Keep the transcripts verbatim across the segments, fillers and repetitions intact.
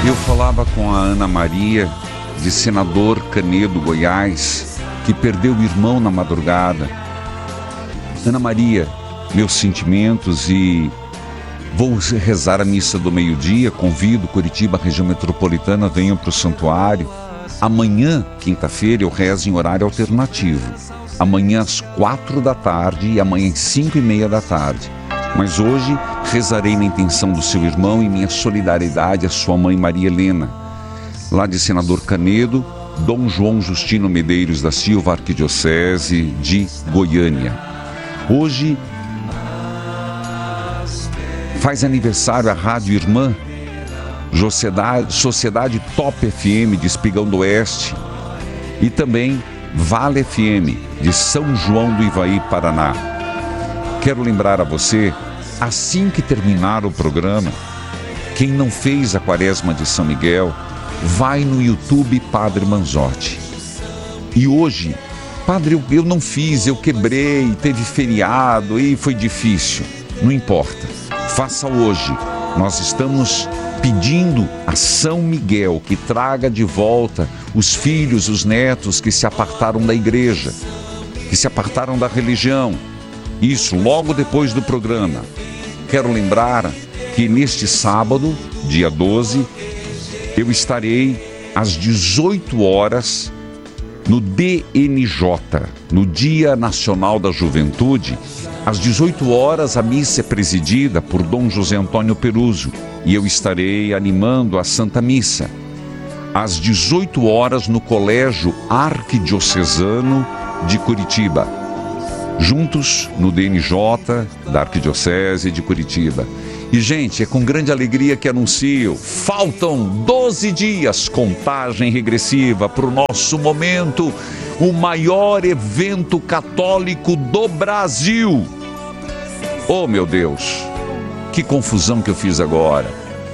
Eu falava com a Ana Maria, de Senador Canedo, Goiás, que perdeu o irmão na madrugada. Ana Maria, meus sentimentos, e vou rezar a missa do meio-dia. Convido Curitiba, região metropolitana, venham para o santuário. Amanhã, quinta-feira, eu rezo em horário alternativo. Amanhã às quatro da tarde e amanhã às cinco e meia da tarde. Mas hoje rezarei na intenção do seu irmão e minha solidariedade à sua mãe Maria Helena. Lá de Senador Canedo, Dom João Justino Medeiros da Silva, Arquidiocese de Goiânia. Hoje faz aniversário a Rádio Irmã, Sociedade, Sociedade Top F M de Espigão do Oeste, e também Vale F M de São João do Ivaí, Paraná. Quero lembrar a você, assim que terminar o programa, quem não fez a Quaresma de São Miguel, vai no YouTube Padre Manzotti. E hoje, Padre, eu, eu não fiz, eu quebrei, teve feriado e foi difícil. Não importa, faça hoje. Nós estamos pedindo a São Miguel que traga de volta os filhos, os netos que se apartaram da igreja, que se apartaram da religião. Isso logo depois do programa. Quero lembrar que neste sábado, dia doze, eu estarei às dezoito horas no D N J, no Dia Nacional da Juventude. Às dezoito horas a missa é presidida por Dom José Antônio Peruso e eu estarei animando a Santa Missa. Às dezoito horas no Colégio Arquidiocesano de Curitiba. Juntos no D N J da Arquidiocese de Curitiba. E, gente, é com grande alegria que anuncio, faltam doze dias, contagem regressiva para o nosso momento, o maior evento católico do Brasil. Oh, meu Deus, que confusão que eu fiz agora.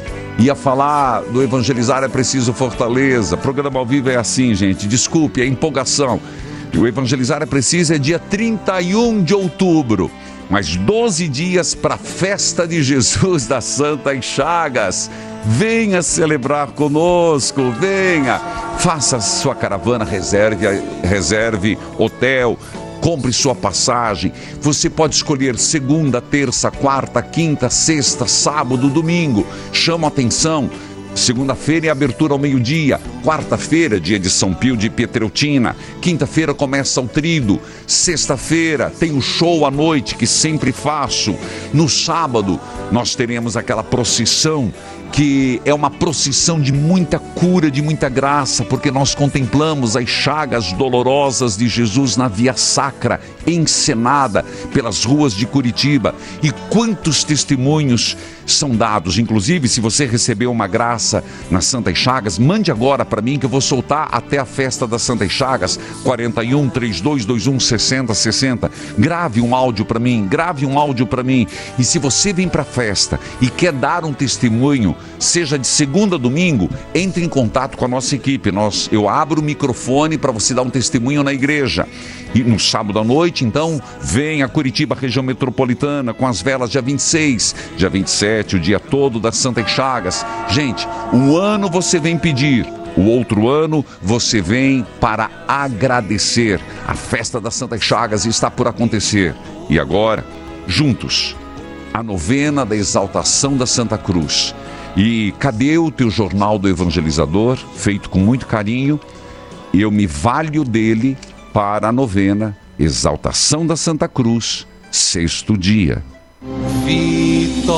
Ia falar do Evangelizar é Preciso Fortaleza, programa ao vivo é assim, gente, desculpe a empolgação. O Evangelizar é Preciso é dia trinta e um de outubro. Mais doze dias para a festa de Jesus das Santas Chagas. Venha celebrar conosco, venha. Faça sua caravana, reserve, reserve hotel, compre sua passagem. Você pode escolher segunda, terça, quarta, quinta, sexta, sábado, domingo. Chama a atenção. Segunda-feira é abertura ao meio-dia. Quarta-feira, dia de São Pio de Pietreutina. Quinta-feira começa o trido. Sexta-feira tem o show à noite que sempre faço. No sábado nós teremos aquela procissão que é uma procissão de muita cura, de muita graça, porque nós contemplamos as chagas dolorosas de Jesus na Via Sacra, encenada pelas ruas de Curitiba. E quantos testemunhos são dados. Inclusive, se você recebeu uma graça nas Santas Chagas, mande agora para mim que eu vou soltar até a festa das Santas Chagas. Quarenta e um, trinta e dois, vinte e um, sessenta, sessenta. Grave um áudio para mim, grave um áudio para mim. E se você vem para a festa e quer dar um testemunho, seja de segunda a domingo, entre em contato com a nossa equipe. Nós, eu abro o microfone para você dar um testemunho na igreja. E no sábado à noite, então, vem a Curitiba, região metropolitana, com as velas dia vinte e seis, dia vinte e sete, o dia todo das Santas Chagas. Gente, um ano você vem pedir, o outro ano você vem para agradecer. A festa das Santas Chagas está por acontecer. E agora, juntos, a novena da exaltação da Santa Cruz. E cadê o teu jornal do evangelizador, feito com muito carinho? Eu me valho dele para a novena Exaltação da Santa Cruz, sexto dia. Vitória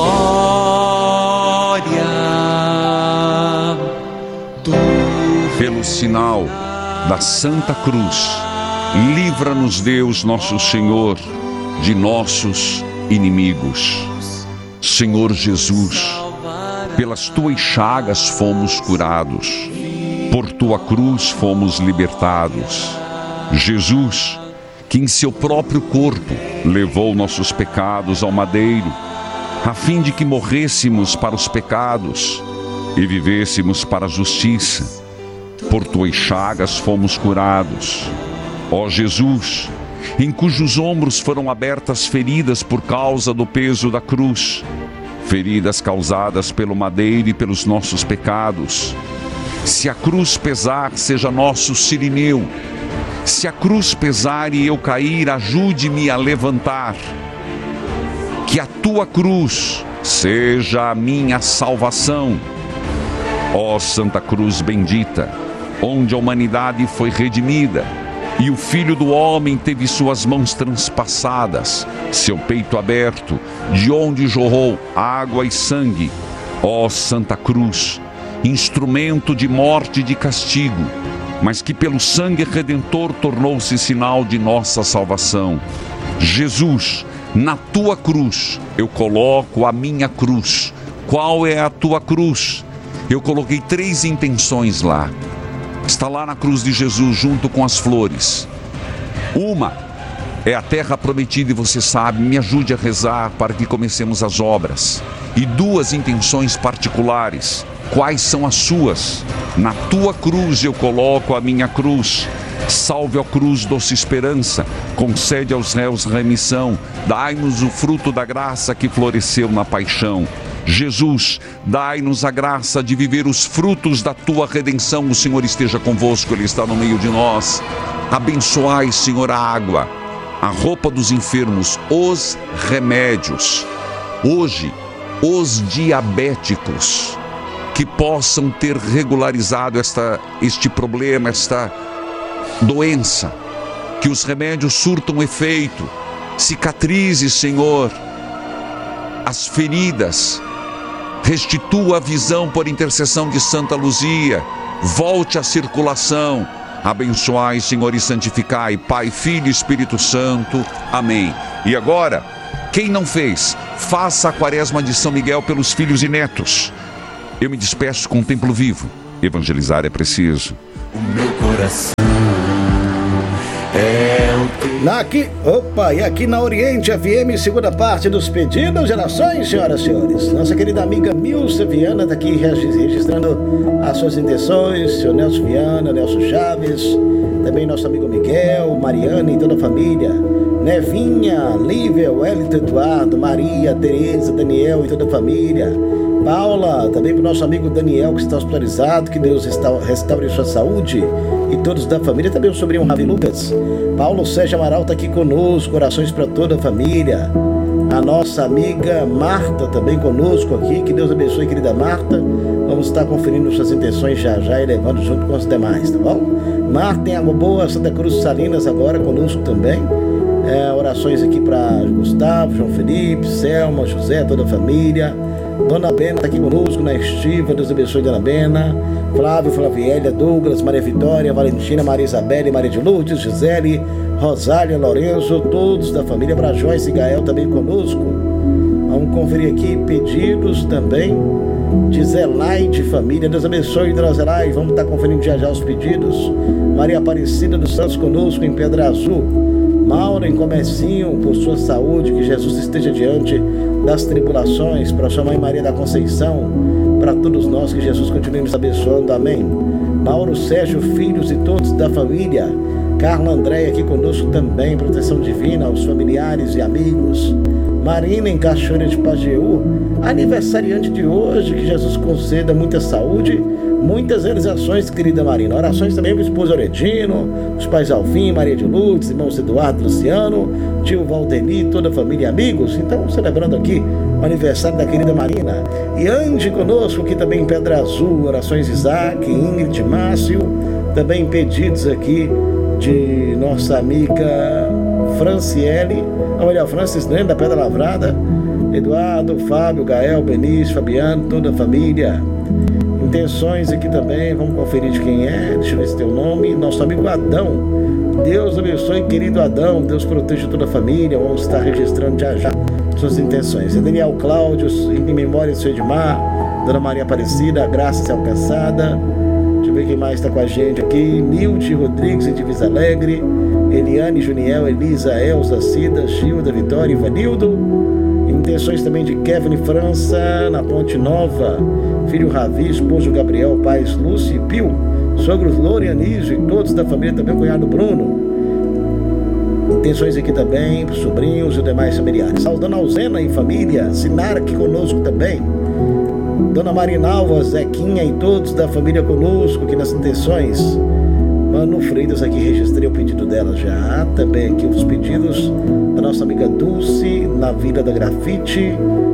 do... Pelo sinal da Santa Cruz, livra-nos Deus nosso Senhor de nossos inimigos. Senhor Jesus, pelas tuas chagas fomos curados, por tua cruz fomos libertados. Jesus, que em seu próprio corpo levou nossos pecados ao madeiro, a fim de que morrêssemos para os pecados e vivêssemos para a justiça. Por tuas chagas fomos curados. Ó Jesus, em cujos ombros foram abertas feridas por causa do peso da cruz, feridas causadas pelo madeiro e pelos nossos pecados. Se a cruz pesar, seja nosso sirineu. Se a cruz pesar e eu cair, ajude-me a levantar. Que a tua cruz seja a minha salvação. Ó Santa Cruz bendita, onde a humanidade foi redimida e o Filho do Homem teve suas mãos transpassadas, seu peito aberto, de onde jorrou água e sangue. Ó Santa Cruz, instrumento de morte e de castigo, mas que pelo sangue redentor tornou-se sinal de nossa salvação. Jesus, na tua cruz eu coloco a minha cruz. Qual é a tua cruz? Eu coloquei três intenções lá. Está lá na cruz de Jesus junto com as flores. Uma é a terra prometida e você sabe, me ajude a rezar para que comecemos as obras. E duas intenções particulares. Quais são as suas? Na tua cruz eu coloco a minha cruz. Salve, ó cruz, doce esperança, concede aos réus remissão, dai-nos o fruto da graça que floresceu na paixão. Jesus, dai-nos a graça de viver os frutos da tua redenção. O Senhor esteja convosco, Ele está no meio de nós. Abençoai, Senhor, a água, a roupa dos enfermos, os remédios. Hoje, os diabéticos que possam ter regularizado esta, este problema, esta doença, que os remédios surtam efeito, cicatrize, Senhor, as feridas, restitua a visão por intercessão de Santa Luzia, volte a circulação, abençoai, Senhor, e santificai, Pai, Filho e Espírito Santo, amém. E agora, quem não fez, faça a quaresma de São Miguel pelos filhos e netos. Eu me despeço com o templo vivo, evangelizar é preciso. O meu coração é o teu. Aqui, opa, e aqui na Oriente F M, segunda parte dos pedidos de orações, senhoras e senhores. Nossa querida amiga Milce Viana está aqui registrando as suas intenções, seu Nelson Viana, Nelson Chaves, também nosso amigo Miguel, Mariana e toda a família, Nevinha, Lívia, Wellington, Eduardo, Maria, Tereza, Daniel e toda a família, Paula, também para o nosso amigo Daniel, que está hospitalizado, que Deus restaure sua saúde, e todos da família, também o sobrinho Ravi Lucas. Paulo Sérgio Amaral está aqui conosco, orações para toda a família. A nossa amiga Marta também conosco aqui, que Deus abençoe, querida Marta. Vamos estar conferindo suas intenções já já e levando junto com os demais, tá bom? Marta em Água Boa, Santa Cruz Salinas agora conosco também. É, orações aqui para Gustavo, João Felipe, Selma, José, toda a família. Dona Bena está aqui conosco na estiva, Deus abençoe Dona Bena. Flávio, Flaviélia, Douglas, Maria Vitória, Valentina, Maria Isabelle, Maria de Lourdes, Gisele, Rosália, Lorenzo, todos da família. Para Joyce e Gael também conosco. Vamos conferir aqui pedidos também de Zelaide família. Deus abençoe, Dona Zelaide. Vamos estar conferindo já já os pedidos. Maria Aparecida dos Santos conosco em Pedra Azul. Maura em Comecinho, por sua saúde, que Jesus esteja diante das tribulações. Para sua mãe Maria da Conceição, para todos nós, que Jesus continue nos abençoando, amém. Mauro Sérgio, filhos e todos da família. Carla Andréia aqui conosco também, proteção divina aos familiares e amigos. Marina em Cachoeira de Pajeú, aniversariante de hoje, que Jesus conceda muita saúde, muitas realizações, querida Marina. Orações também para o esposo Oredino, os pais Alvim, Maria de Lourdes, irmãos Eduardo, Luciano, tio Valdeni, toda a família e amigos. Então, celebrando aqui o aniversário da querida Marina. E ande conosco aqui também em Pedra Azul, orações Isaac, Ingrid, Márcio, também pedidos aqui de nossa amiga Franciele, olha, Francis Lendo, da Pedra Lavrada, Eduardo, Fábio, Gael, Benício, Fabiano, toda a família. Intenções aqui também, vamos conferir de quem é, deixa eu ver se tem o nome, nosso amigo Adão. Deus abençoe, querido Adão, Deus proteja toda a família, vamos estar registrando já já suas intenções. É Daniel Cláudio, em memória do seu Edmar, Dona Maria Aparecida, graça se alcançada. Deixa eu ver quem mais está com a gente aqui, Nilde Rodrigues em Divisa Alegre, Eliane, Juniel, Elisa, Elza, Cida, Gilda, Vitória, Ivanildo. Intenções também de Kevin França, na Ponte Nova, filho Ravi, esposo Gabriel, pais Lúcio e Pio, sogros Loura e Anísio e todos da família, também o cunhado Bruno. Intenções aqui também, para os sobrinhos e demais familiares. Saudando a Alzena e família, Sinara aqui conosco também. Dona Marinalva, Zequinha e todos da família conosco aqui nas intenções. Mano Freitas aqui, registrei o pedido dela já. Também aqui os pedidos da nossa amiga Dulce, na Vila da Grafite.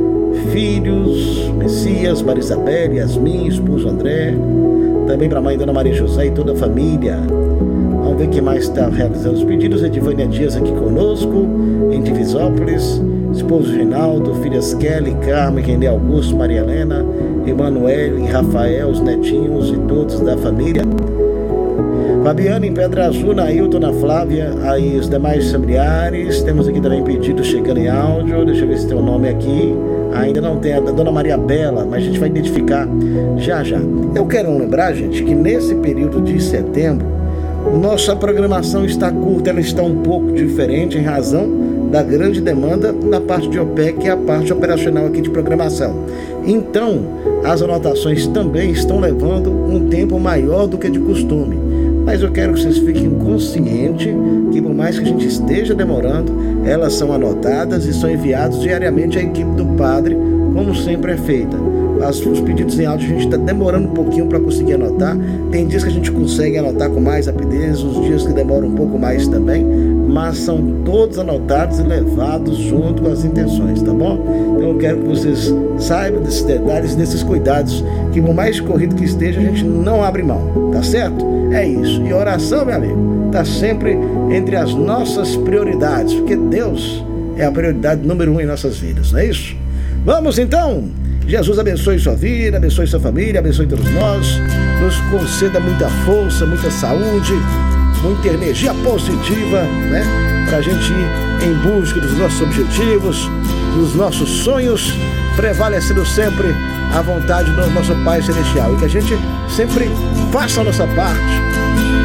Filhos, Messias, Marisabel, Yasmin, esposo André. Também para a mãe Dona Maria José e toda a família. Vamos ver quem mais está realizando os pedidos. Edivânia Dias aqui conosco, em Divisópolis. Esposo Ginaldo, filhas Kelly, Carmen, René Augusto, Maria Helena, Emanuele, Rafael, os netinhos e todos da família. Fabiana em Pedra Azul, Nailton, Ana Flávia, aí os demais familiares. Temos aqui também pedido chegando em áudio. Deixa eu ver se tem o um nome aqui. Ainda não tem a da Dona Maria Bela, mas a gente vai identificar já já. Eu quero lembrar, gente, que nesse período de setembro, nossa programação está curta, ela está um pouco diferente em razão da grande demanda na parte de O P E C, que é a parte operacional aqui de programação. Então, as anotações também estão levando um tempo maior do que de costume. Mas eu quero que vocês fiquem conscientes que por mais que a gente esteja demorando, elas são anotadas e são enviadas diariamente à equipe do padre, como sempre é feita. As, os pedidos em áudio a gente está demorando um pouquinho para conseguir anotar. Tem dias que a gente consegue anotar com mais rapidez, os dias que demoram um pouco mais também, mas são todos anotados e levados junto com as intenções, tá bom? Então eu quero que vocês saibam desses detalhes, desses cuidados, que por mais corrido que esteja, a gente não abre mão, tá certo? É isso. E oração, meu amigo, tá sempre entre as nossas prioridades, porque Deus é a prioridade número um em nossas vidas, não é isso? Vamos então! Jesus abençoe sua vida, abençoe sua família, abençoe todos nós, nos conceda muita força, muita saúde, muita energia positiva, né? Pra gente ir em busca dos nossos objetivos, dos nossos sonhos, prevalecendo sempre a vontade do nosso Pai Celestial. E que a gente sempre faça a nossa parte,